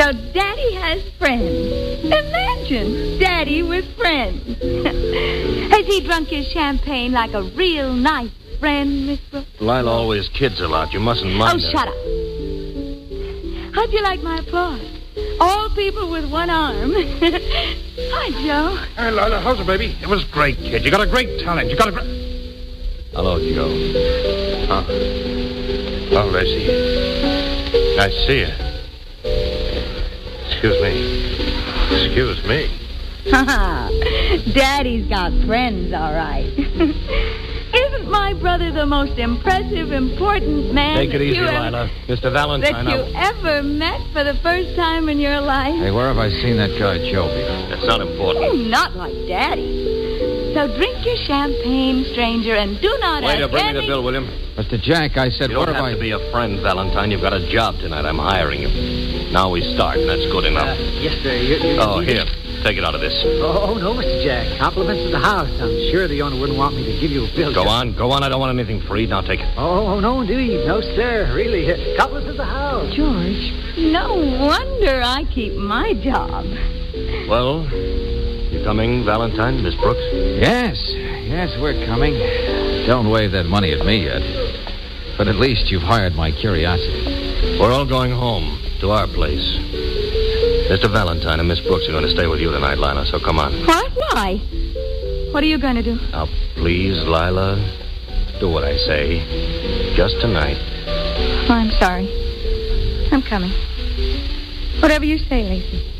So Daddy has friends. Imagine Daddy with friends. Has he drunk his champagne like a real nice friend, Miss Brooks? Lila always kids a lot. You mustn't mind her. Shut up. How'd you like my applause? All people with one arm. Hi, Joe. Hey, Lila, how's it, baby? It was great, kid. You got a great talent. You got a great... Hello, Joe. Oh, Lacey. Nice to see you. Excuse me. Excuse me. Daddy's got friends, all right. Isn't my brother the most impressive, important man Take it easy, you Lila. Mr. Valentine. that you ever met for the first time in your life? Hey, where have I seen that guy, Joe, before? That's not important. Oh, not like Daddy. So drink your champagne, stranger, and do not Waiter, ask bring me any... the bill, William. Mr. Jack, I said, You don't where have have I... to be a friend, Valentine. You've got a job tonight. I'm hiring you. Now we start, and that's good enough. Yes, sir. Oh, here. Take it out of this. Oh, no, Mr. Jack. Compliments of the house. I'm sure the owner wouldn't want me to give you a bill. Go on. I don't want anything free. Now take it. Oh, no, indeed. No, sir. Really. Compliments of the house. George, no wonder I keep my job. Well, you coming, Valentine, Miss Brooks? Yes, we're coming. Don't wave that money at me yet. But at least you've hired my curiosity. We're all going home to our place. Mr. Valentine and Miss Brooks are going to stay with you tonight, Lila, so come on. What? Why? What are you going to do? Now, please, Lila, do what I say. Just tonight. Oh, I'm sorry. I'm coming. Whatever you say, Lacey.